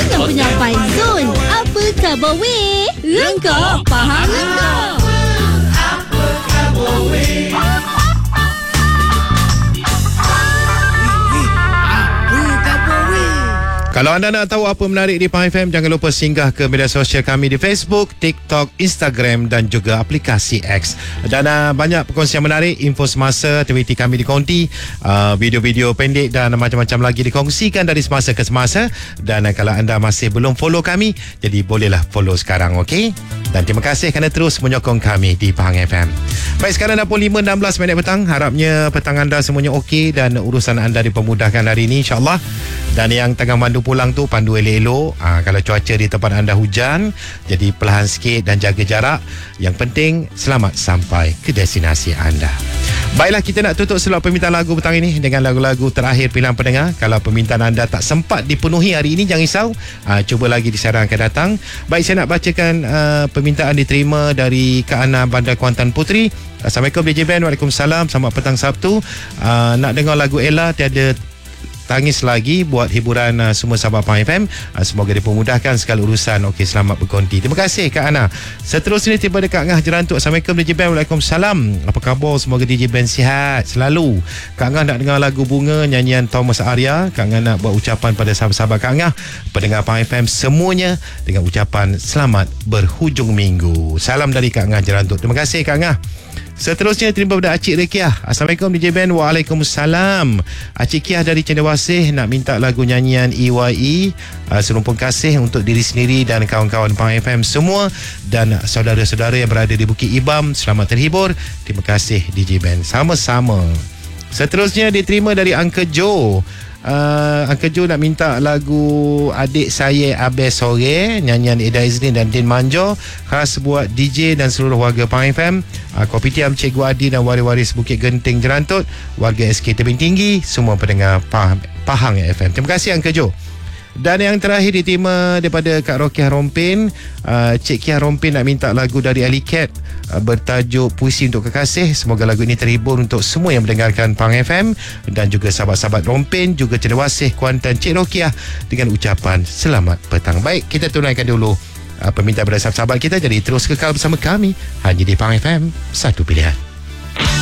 dengan penyampai Zul. Apa khabar weh? Engkau faham engkau? Apa khabar weh? Kalau anda nak tahu apa menarik di Pahang FM, jangan lupa singgah ke media sosial kami di Facebook, TikTok, Instagram dan juga aplikasi X. Dan banyak perkongsian menarik, info semasa, aktiviti kami dikonti, video-video pendek dan macam-macam lagi dikongsikan dari semasa ke semasa. Dan kalau anda masih belum follow kami, jadi bolehlah follow sekarang, okey? Dan terima kasih kerana terus menyokong kami di Pahang FM. Baik, sekarang dah pukul 5.16 petang. Harapnya petang anda semuanya okey dan urusan anda dipermudahkan hari ini, insyaAllah. Dan yang tengah mandu pulang tu, pandu elok-elok. Kalau cuaca di tempat anda hujan, jadi perlahan sikit dan jaga jarak. Yang penting selamat sampai ke destinasi anda. Baiklah, kita nak tutup slot permintaan lagu petang ini dengan lagu-lagu terakhir pilihan pendengar. Kalau permintaan anda tak sempat dipenuhi hari ini, jangan risau, cuba lagi di siaran akan datang. Baik, saya nak bacakan permintaan diterima dari Kak Ana Bandar Kuantan Puteri. Assalamualaikum DJ Ben. Waalaikumsalam. Selamat petang Sabtu. Nak dengar lagu Ella Tiada Tangis Lagi buat hiburan semua sahabat Pahang FM. Semoga dipermudahkan segala urusan. Okey, selamat berkonti. Terima kasih Kak Ana. Seterusnya tiba dekat Ngah Jerantuk. Assalamualaikum DJ Ben. Waalaikumsalam. Apa khabar? Semoga DJ Ben sihat selalu. Kak Ngah nak dengar lagu Bunga nyanyian Thomas Arya. Kak Ngah nak buat ucapan pada sahabat-sahabat Kak Ngah, pendengar Pahang FM semuanya, dengan ucapan selamat berhujung minggu. Salam dari Kak Ngah Jerantuk. Terima kasih Kak Ngah. Seterusnya terima pada Acik Rekiah. Assalamualaikum DJ Ben. Waalaikumsalam. Acik Kiah dari Cendawasih nak minta lagu nyanyian EYE, Serumpun Kasih untuk diri sendiri dan kawan-kawan Pahang FM semua dan saudara-saudara yang berada di Bukit Ibam. Selamat terhibur. Terima kasih DJ Ben. Sama-sama. Seterusnya diterima dari Uncle Joe. Uncle Joe nak minta lagu Adik Saya Abes Sore, nyanyian Ida Izrin dan Din Manjo, khas buat DJ dan seluruh warga Pahang FM, Kopitiam Cikgu Adi dan waris-waris Bukit Genting Jerantut, warga SK Tebing Tinggi, semua pendengar Pahang FM. Terima kasih Uncle Joe. Dan yang terakhir diterima daripada Kak Rokiah Rompin. Cik Kiah Rompin nak minta lagu dari Ali Cat, bertajuk Puisi Untuk Kekasih. Semoga lagu ini terhibur untuk semua yang mendengarkan Pahang FM dan juga sahabat-sahabat Rompin, juga Cendawasih, Kuantan, Cik Rokiah, dengan ucapan selamat petang. Baik, kita tunaikan dulu permintaan pada sahabat-sahabat kita. Jadi terus kekal bersama kami hanya di Pahang FM, satu pilihan.